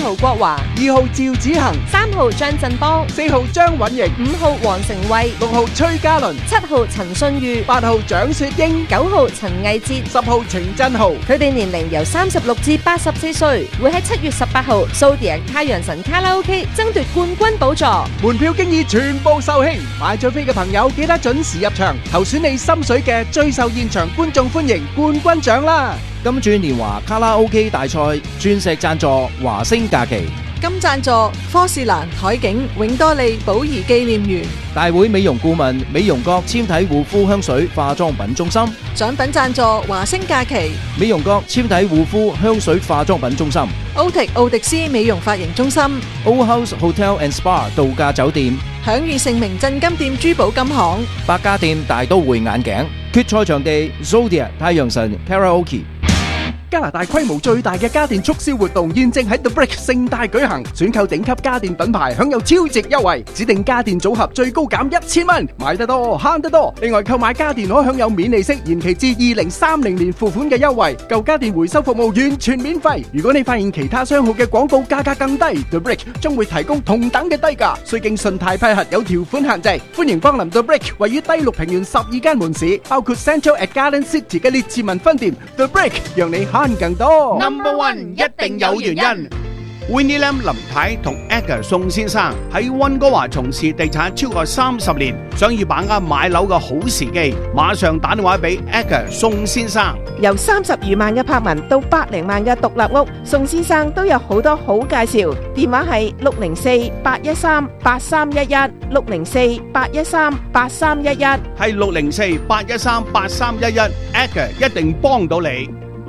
陶國華、 2號趙子恒、 3號張振邦、 4號張允瑩、 5號黃成慧、 6號崔嘉倫、 7號陳信裕、 8號蔣雪英、 9號陳毅哲、 10號程振豪。 佢哋年齡由36至84歲，會喺7月18號蘇迪太陽神卡拉 OK 爭奪冠軍寶座。 門票經已全部售罄，買咗飛嘅朋友記得準時入場，投選你心水嘅最受現場觀眾歡迎冠軍獎啦！ 金鑽年華卡拉 OK 大賽鑽石贊助華星假期， 金贊助科士蘭海景永多利寶儀紀念園， 大會美容顧問美容閣纖體護膚香水化妝品中心， 獎品贊助華星假期， 美容閣纖體護膚香水化妝品中心， 奧迪斯美容髮型中心， Old House Hotel and Spa 度假酒店， 享譽盛名鎮金店珠寶金行， 百家店大都會眼鏡，決賽場地 Zodiac 太陽神 Karaoke。 加拿大規模最大嘅家電促銷活動現正喺 The Brick 盛大舉行，選購頂級家電品牌享有超值優惠，指定家電組合最高減1000蚊，買得多慳得多。另外購買家電可享有免利息延期至2030年付款嘅優惠，舊家電回收服務完全免費。如果你發現其他商號嘅廣告價格更低， The Brick 將會提供同等嘅低價，需經信貸批核，有條款限制。歡迎光臨 The Brick 位於低綠平原12間門市，包括 Central at Garden City 嘅列治文分店。The Brick 讓你慳更多。 Number One 一定有原因。Winnie Lam 林太同 Edgar 宋先生喺溫哥華從事地產超過30年，想要把握買樓嘅好時機，馬上打電話俾 Edgar 宋先生。 由30餘萬嘅柏文到百零萬嘅獨立屋，宋先生都有好多好介紹。電話係604-813-8311 604-813-8311， 係604-813-8311 Edgar 一定幫到你。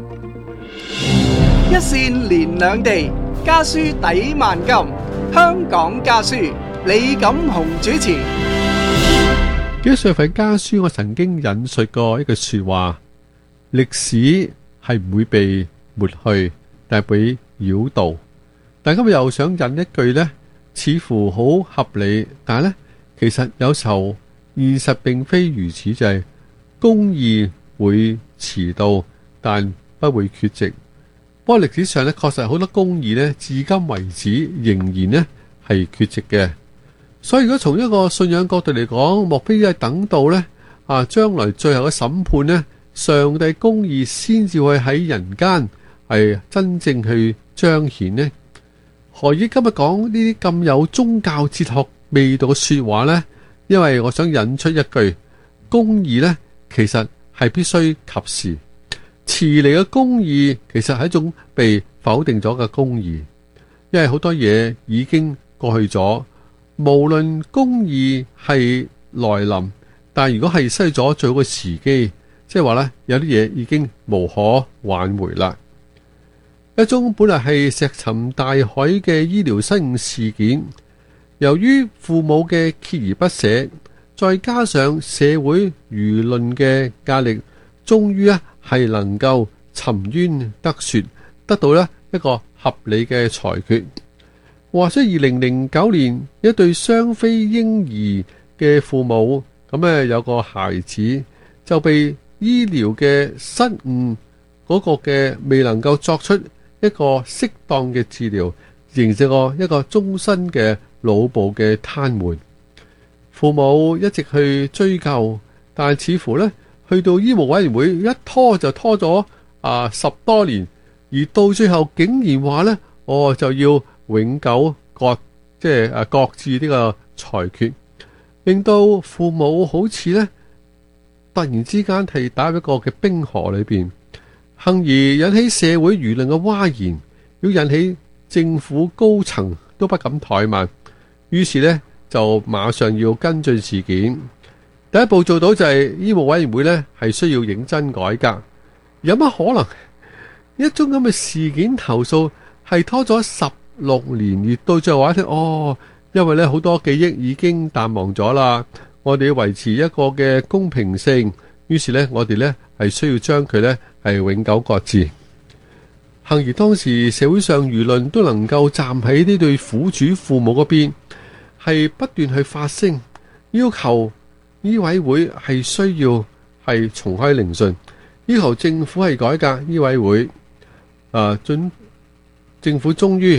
一線連兩地，家書抵萬金。香港家書，李錦雄主持。 幾多歲份家書，我曾經引述過一句說話：歷史係唔會被抹去，但係被繞道。但今日又想引一句呢，似乎好合理，但係呢，其實有時候現實並非如此，就係公義會遲到，但不會缺席。不過歷史上咧，確實好多公義咧，至今為止仍然咧係缺席嘅。所以如果從一個信仰角度嚟講，莫非係等到咧將來最後嘅審判咧，上帝公義先至會喺人間係真正去彰顯呢？何以今日講呢啲咁有宗教哲學味道嘅說話呢？因為我想引出一句，公義咧其實係必須及時。遲嚟嘅公義其實係一種被否定咗嘅公義，因為好多嘢已經過去咗。無論公義係來臨，但如果係失去咗最好嘅時機，即係話呢，有啲嘢已經無可挽回啦。一宗本來係石沉大海嘅醫療失誤事件，由於父母嘅鍥而不捨，再加上社會輿論嘅壓力，終於係能夠沉冤得雪，得到一個合理嘅裁決。話說2009年，一對雙非嬰兒嘅父母，咁有個孩子就被醫療嘅失誤嗰個嘅未能夠作出一個適當嘅治療，形成一個終身嘅腦部嘅癱瘓。父母一直去追究，但似乎去到醫務委員會一拖就拖咗10多年，而到最後竟然話就要永久擱置呢個裁決，令到父母好似突然之間係打入一個嘅冰河裏邊，幸而引起社會輿論嘅譁然，要引起政府高層都不敢怠慢，於是就馬上要跟進事件。第一步做到就係醫務委員會係需要認真改革。有乜可能一宗咁嘅事件投訴係拖咗16年，而到最後話聽因為好多記憶已經淡忘咗啦，我哋要維持一個嘅公平性，於是我哋係需要將佢係永久擱置。幸而當時社會上輿論都能夠站喺呢對苦主父母嗰邊，係不斷去發聲，要求醫委會係需要係重開聆訊，要求政府係改革醫委會。政府終於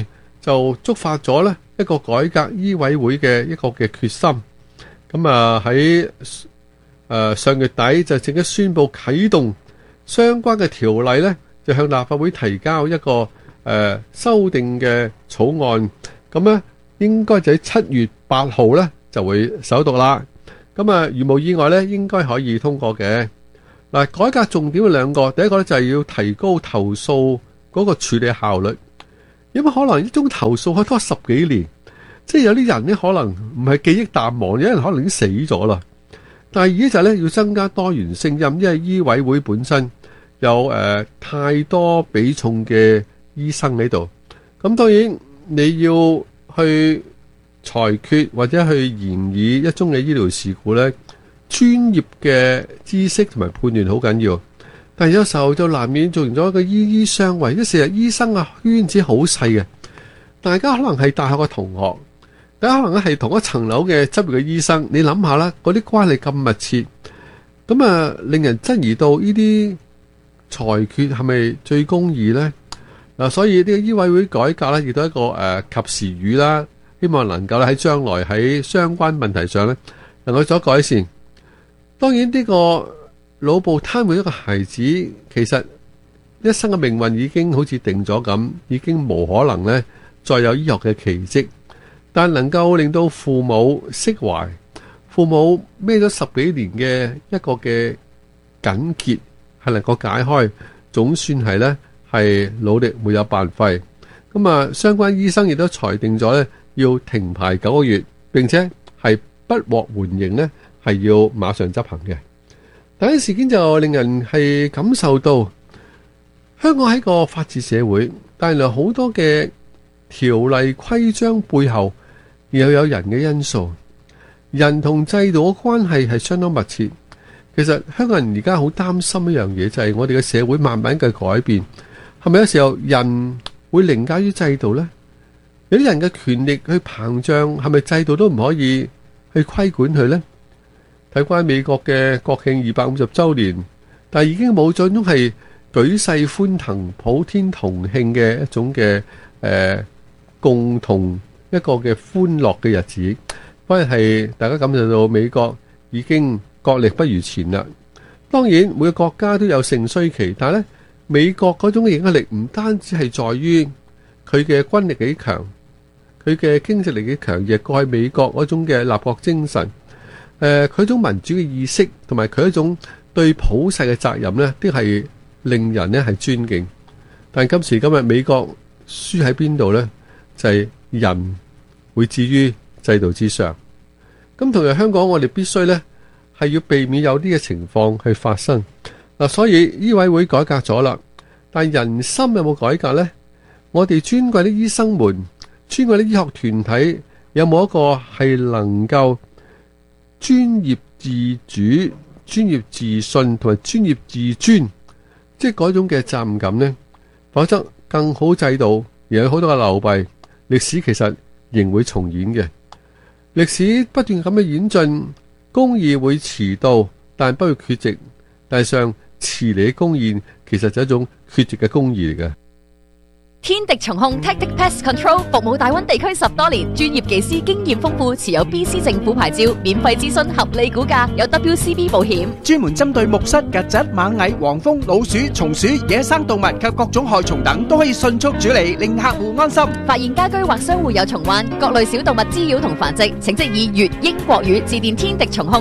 就觸發咗呢一個改革醫委會嘅一個嘅決心。咁啊喺上月底就正式宣布啟動相關嘅條例呢，就向立法會提交一個修訂嘅草案。咁呢應該就喺7月8號呢就會首讀啦。咁啊如無意外呢應該可以通過嘅。嗱，改革重點有兩個，第一個呢就係要提高投訴嗰個處理效率，因為可能一宗投訴可以拖10幾年，即係有啲人呢可能唔係記憶淡忘，有人可能已經死咗啦。第二就係咧要增加多元聲音，因為醫委會本身有太多比重嘅醫生喺度，咁當然你要去裁決或者去研議一宗嘅醫療事故呢，專業嘅知識同埋判斷好緊要，但係有時候就難免做完咗一個醫醫相衛，一成日醫生嘅圈子好細嘅，大家可能係大學嘅同學。大家可能係同一層樓嘅執業嘅醫生，你諗下啦，嗰啲關係咁密切，咁啊令人質疑到呢啲裁決係咪最公義呢？所以呢個醫委會改革呢，亦都係一個及時雨啦，希望能夠喺將來喺相關問題上呢能夠做改善。當然呢個腦部癱瘓一個孩子，其實一生嘅命運已經好似定咗咁，已經無可能呢再有醫學嘅奇蹟。但能夠令到父母釋懷，父母孭咗10幾年嘅一個嘅緊結係能夠解開，總算係呢係努力沒有白費。咁啊，相關醫生亦都裁定咗呢要停牌9個月，並且係不獲緩刑呢係要馬上執行嘅。但係事件就令人係感受到香港係一個法治社會，但係好多嘅條例規章背後又有人嘅因素，人同制度嘅關係係相當密切。其實香港人而家好擔心一樣嘢，就係我哋嘅社會慢慢嘅改變，係咪有時候人會凌駕於制度呢？有啲人嘅權力去膨脹，係咪制度都唔可以去規管佢呢？睇翻美國嘅國慶250周年，但係已經冇咗種係舉世歡騰、普天同慶嘅一種嘅共同一個嘅歡樂嘅日子，反而係大家感受到美國已經國力不如前啦。當然每個國家都有盛衰期，但係咧美國嗰種影響力唔單止係在於佢嘅軍力幾強，佢嘅經濟力幾強，而係過去美國嗰種嘅立國精神，佢一種民主嘅意識，同埋佢一種對普世嘅責任呢，都係令人呢係尊敬。但今時今日美國輸喺邊度呢？就係人會置於制度之上。咁同樣香港，我哋必須呢係要避免有啲嘅情況去發生。所以醫委會改革咗啦，但人心有冇改革呢？我哋尊貴啲醫生們、尊貴啲醫學團體，有冇一個係能夠專業自主、專業自信同埋專業自尊，即係嗰種嘅責任感呢？否則更好制度而有好多嘅流弊，歷史其實仍會重演嘅。歷史不斷咁嘅演進，公義會遲到，但不會缺席。但係上遲嚟嘅公義，其實就係一種缺席嘅公義嚟嘅。 天敵蟲控 Tactic Pest Control 服務大灣地區10多年，專業技師經驗豐富，持有 BC 政府牌照，免費諮詢，合理估價，有 WCB 保險， 專門針對木虱、曱甴、螞蟻、黃蜂、老鼠、松鼠、野生動物及各種害蟲等，都可以迅速處理，令客戶安心。 發現家居或商戶有蟲患、各類小動物滋擾同繁殖，請即以粵英國語致電天敵蟲控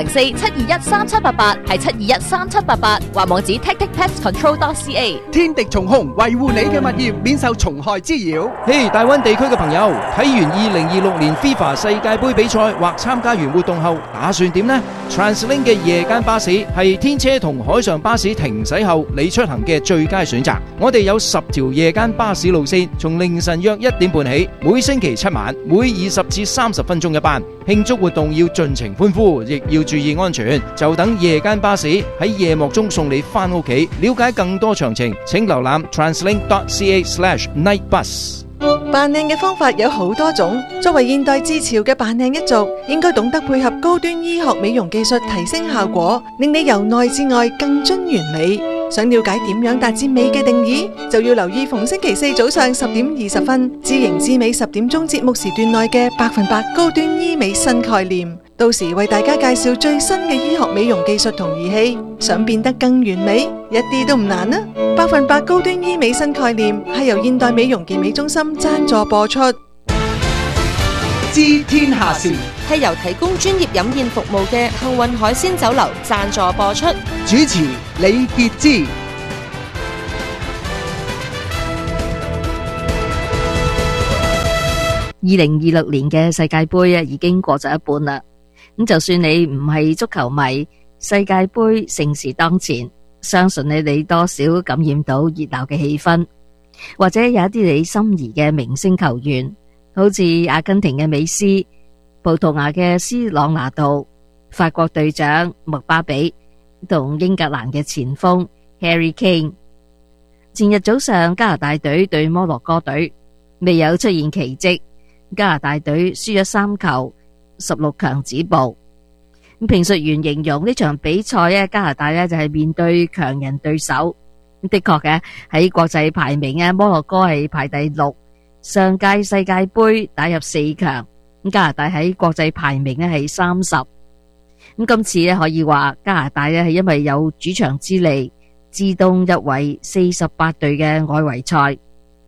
604-721-3788，係721-3788，或網址 tacticpestcontrol.ca。 天敵蟲控維護你嘅物業免受蟲害滋擾。 嘿，大灣地區嘅朋友，睇完2026年 FIFA 世界盃比賽或參加完活動後，打算點呢？ TransLink 嘅夜間巴士係天車同海上巴士停駛後你出行嘅最佳選擇。我哋有10條夜間巴士路線，從凌晨約1點半起，每星期7晚，每20至30分鐘一班。慶祝活動要盡情歡呼，亦要注意安全。就等夜間巴士喺夜幕中送你返屋企。了解更多詳情，請瀏覽 translink.ca/nightbus。 扮靚嘅方法有好多種，作為現代自潮嘅扮靚一族，應該懂得配合高端醫學美容技術提升效果，令你由內至外更臻完美。 想了解點樣達至美嘅定義，就要留意逢星期四早上10:20知型知美10點鐘節目時段內嘅100%高端醫美新概念。到時為大家介紹最新嘅醫學美容技術同儀器，想變得更完美，一啲都唔難啊！100%高端醫美新概念係由現代美容健美中心贊助播出。 知天下事係由提供專業飲宴服務嘅幸運海鮮酒樓贊助播出。 主持李傑之。 2026年嘅世界盃已經過咗一半啦。咁就算你唔係足球迷，世界盃盛事當前，相信你多少感染到熱鬧嘅氣氛，或者有一啲你心儀嘅明星球員，好似阿根廷嘅美斯、葡萄牙嘅斯朗拿度、法國隊長麥巴比同英格蘭嘅前鋒 Harry Kane。前日早上加拿大隊對摩洛哥隊，未有出現奇蹟，加拿大隊輸咗3球，16強止步。評述員形容呢場比賽加拿大就係面對強人對手。的確嘅，喺國際排名摩洛哥係排第6，上屆世界盃打入4強，加拿大喺國際排名係30。今次可以話加拿大係因為有主場之利，自動入圍48隊嘅外圍賽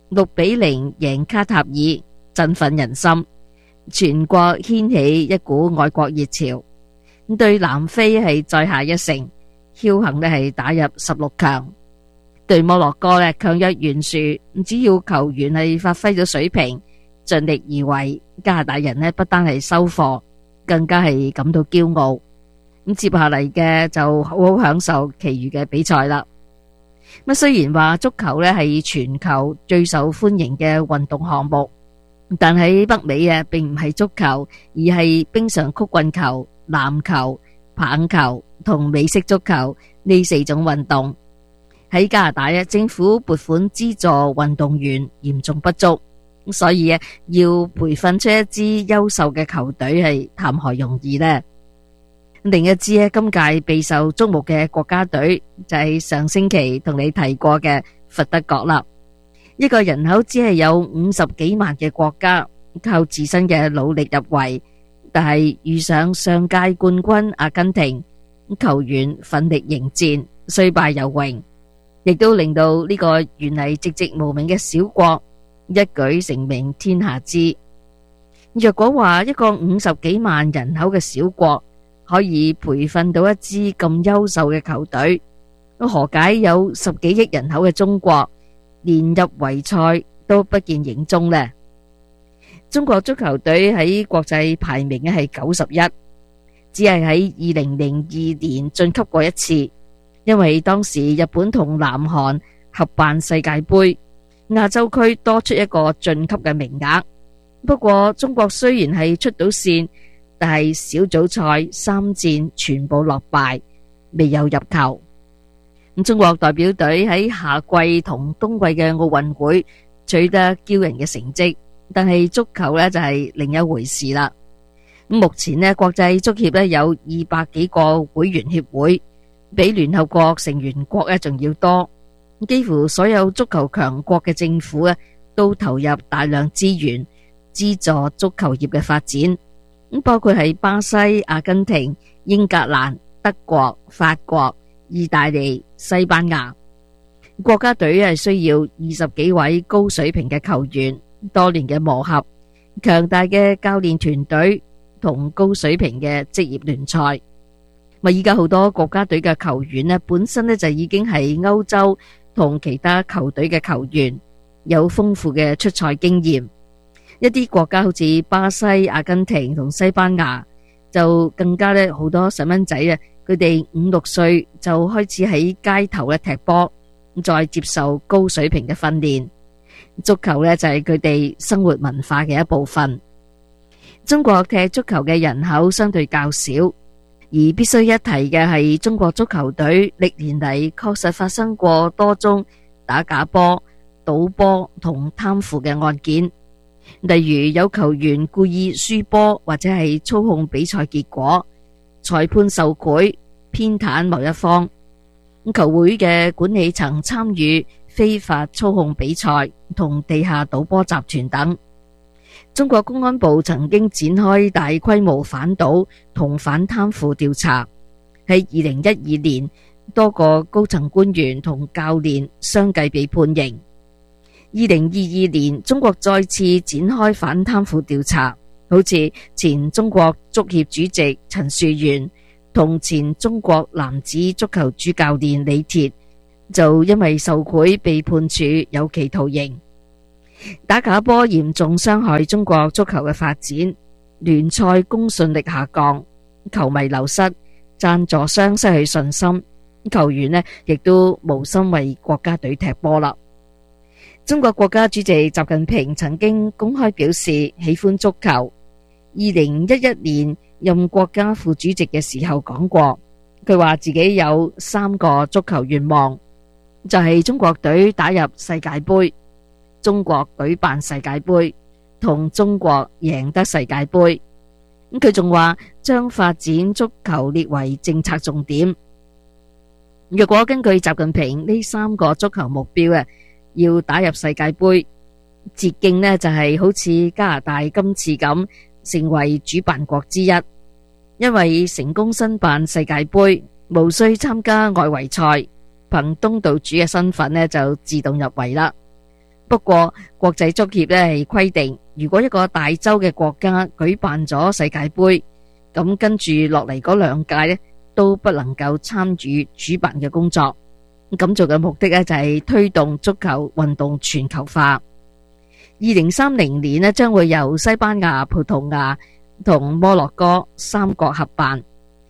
，6-0贏卡塔爾，振奮人心，全國掀起一股愛國熱潮。對南非係再下一城，僥倖係打入16強。對摩洛哥強弱懸殊，只要球員係發揮咗水平，盡力而為，加拿大人不單係收貨，更加係感到驕傲。接下嚟嘅就好好享受其餘嘅比賽啦。雖然話足球係全球最受歡迎嘅運動項目，但喺北美並唔係足球，而係冰上曲棍球、籃球、棒球同美式足球呢4種運動。喺加拿大政府撥款資助運動員嚴重不足，所以要培訓出一支優秀嘅球隊係談何容易呢？另一支今屆備受矚目嘅國家隊就係上星期同你提過嘅佛得角啦。一個人口只係有50幾萬嘅國家，靠自身嘅努力入圍，但係遇上上屆冠軍阿根廷，球員奮力迎戰，雖敗猶榮，亦都令到呢個原嚟寂寂無名嘅小國一舉成名天下知。若果話一個50幾萬人口嘅小國可以培訓到一支咁優秀嘅球隊，何解有10幾億人口嘅中國連入圍賽都不見影蹤呢？中國足球隊喺國際排名係91，只係喺2002年晉級過一次，因為當時日本同南韓合辦世界盃，亞洲區多出一個晉級嘅名額。不過中國雖然係出到線，但係小組賽3戰全部落敗，未有入球。中國代表隊喺夏季同冬季嘅奧運會取得驕人嘅成績，但係足球就係另一回事啦。目前國際足協有200幾個會員協會，比聯合國成員國仲要多。幾乎所有足球強國嘅政府都投入大量資源資助足球業嘅發展，包括係巴西、阿根廷、英格蘭、德國、法國、意大利、西班牙。國家隊係需要20幾位高水平嘅球員，多年嘅磨合，強大嘅教練團隊同高水平嘅職業聯賽。依家好多國家隊嘅球員本身就已經係歐洲同其他球隊嘅球員，有豐富嘅出賽經驗。一啲國家好似巴西、阿根廷同西班牙，就更加好多細蚊仔佢哋5、6歲就開始喺街頭踢波，再接受高水平嘅訓練。足球就係佢哋生活文化嘅一部分。中國踢足球嘅人口相對較少，而必須一提嘅係中國足球隊歷年嚟確實發生過多宗打假波、賭波同貪腐嘅案件。例如有球員故意輸波，或者係操控比賽結果，裁判受賄，偏袒某一方。 球會嘅管理層參與非法操控比賽同地下賭波集團等。中國公安部曾經展開大規模反賭同反貪腐調查。喺2012年，多個高層官員同教練相繼被判刑。2022年，中國再次展開反貪腐調查，好似前中國足協主席陳樹元同前中國男子足球主教練李鐵就因為受賄被判處有期徒刑。打假波嚴重傷害中國足球嘅發展，聯賽公信力下降，球迷流失，贊助商失去信心，球員呢亦都無心為國家隊踢波啦。中國國家主席習近平曾經公開表示喜歡足球。2011年任國家副主席嘅時候講過，佢話自己有3個足球願望，就係中國隊打入世界盃、中國舉辦世界盃同中國贏得世界盃。咁佢仲話將發展足球列為政策重點。若果根據習近平呢3個足球目標要打入世界盃，捷徑呢就係好似加拿大今次咁成為主辦國之一，因為成功申辦世界盃無需參加外圍賽，憑東道主嘅身份呢就自動入圍啦。不過國際足協呢係規定，如果一個大洲嘅國家舉辦咗世界盃，咁跟住落嚟嗰2屆呢都不能夠參與主辦嘅工作。咁做嘅目的呢就係推動足球運動全球化。2030年呢將會由西班牙、葡萄牙同摩洛哥3國合辦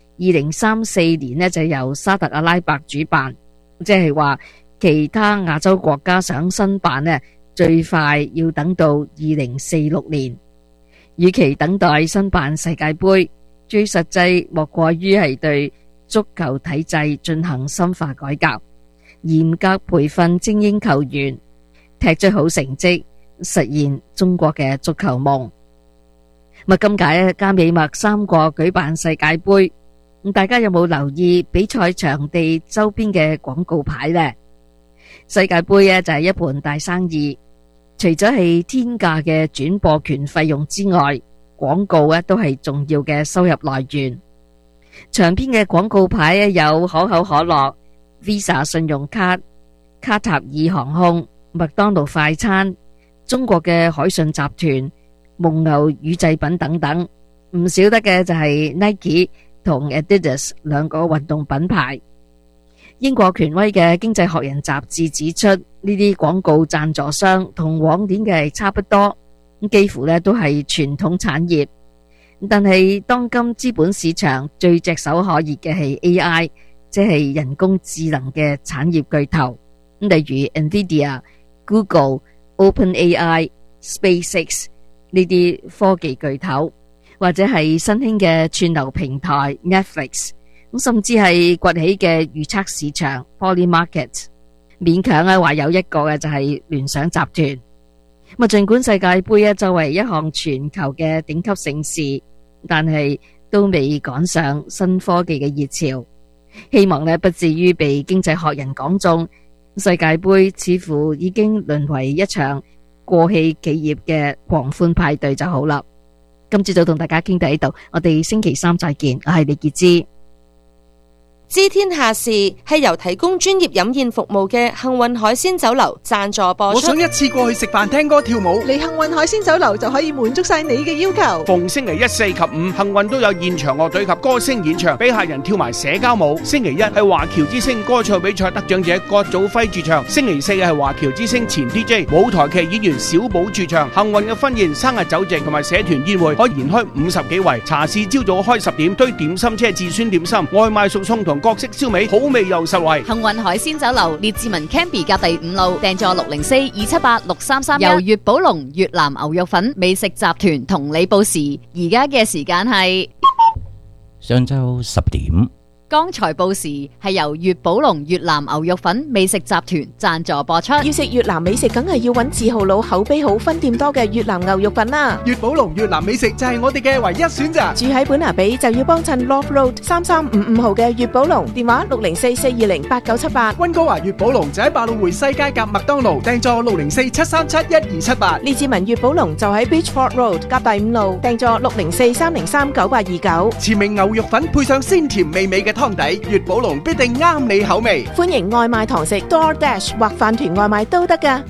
，2034年呢就由沙特阿拉伯主辦，即係話其他亞洲國家想申辦呢，最快要等到2046年。與其等待申辦世界盃，最實際莫過於係對足球體制進行深化改革，嚴格培訓精英球員，踢出好成績，實現中國嘅足球夢。今屆加美墨3國舉辦世界盃，大家有冇留意比賽場地周邊嘅廣告牌呢？世界盃就係一盤大生意，除咗係天價嘅轉播權費用之外，廣告都係重要嘅收入來源。場邊嘅廣告牌有可口可樂、Visa 信用卡、卡塔爾航空、麥當勞快餐、中國嘅海信集團、蒙牛乳製品等等，唔少得嘅就係 Nike 同 Adidas 2個運動品牌。英國權威嘅經濟學人雜誌指出，呢啲廣告贊助商同往年嘅差不多，幾乎都係傳統產業。但係當今資本市場最炙手可熱嘅係 AI， 即係人工智能嘅產業巨頭，例如 Nvidia、Google、OpenAI、SpaceX 呢啲科技巨頭，或者係新興嘅串流平台 Netflix， 甚至係崛起嘅預測市場 Polymarket， 勉強話有一個嘅就係聯想集團。盡管世界盃作為一項全球嘅頂級盛事，但係都未趕上新科技嘅熱潮。希望不至於被經濟學人講中，世界盃似乎已經淪為一場過氣企業嘅狂歡派對就好啦。今朝早同大家傾到呢度，我哋星期3再見。我係李潔芝。 知天下事係由提供專業飲宴服務嘅幸運海鮮酒樓贊助播出。 我想一次過去食飯、聽歌、跳舞。 嚟幸運海鮮酒樓就可以滿足晒你嘅要求。 逢星期1、4及5，幸運都有現場樂隊及歌星演唱，俾客人跳埋社交舞。星期1係華僑之星歌唱比賽得獎者郭祖輝駐唱。星期4係華僑之星前 DJ 舞台劇演員小寶駐唱。幸運嘅婚宴、生日酒席同埋社團宴會可延開50幾圍。茶市朝早開10點，堆點心車至酸點心，外賣熟餸同各式燒味，好味又實惠。 幸運海鮮酒樓列治文 Campy 隔第5路，訂座604-278-6331。由粵寶龍越南牛肉粉美食集團同你報時，而家嘅時間係上晝10點。 剛才報時係由粵寶龍越南牛肉粉美食集團贊助播出。 要食越南美食，梗係要揾字號佬口碑好、分店多嘅越南牛肉粉啦。 粵寶龍越南美食就係我哋嘅唯一選擇。 住喺本拿比就要幫襯 Love Road 3355號嘅粵寶龍，電話604-420-8978。 溫哥華粵寶龍就喺百老匯西街夾麥當勞，訂座604-737-1278。 列治文粵寶龍就喺 Beachford Road 夾第5路，訂座604-303-9829。 馳名牛肉粉配上鮮甜美味嘅湯底，粵寶龍必定啱你口味。 歡迎外賣堂食 DoorDash 或飯團外賣都得㗎。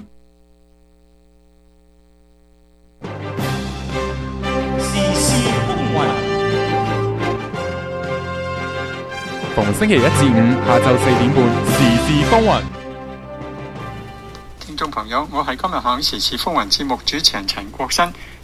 逢星期一至五下晝4點半，時事風雲。 聽眾朋友，我係今日響時事風雲節目主持人陳國新。